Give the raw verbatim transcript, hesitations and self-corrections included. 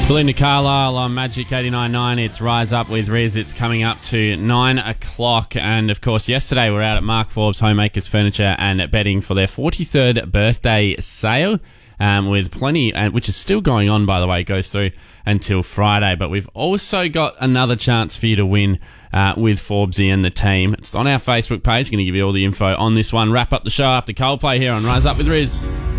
Belinda Carlisle on Magic eighty-nine point nine. It's Rise Up with Riz. It's coming up to nine o'clock. And, of course, yesterday we were out at Mark Forbes Homemakers Furniture and Bedding for their forty-third birthday sale, um, with plenty, uh, which is still going on, by the way. It goes through until Friday. But we've also got another chance for you to win uh, with Forbesy and the team. It's on our Facebook page. Going to give you all the info on this one. Wrap up the show after Coldplay here on Rise Up with Riz.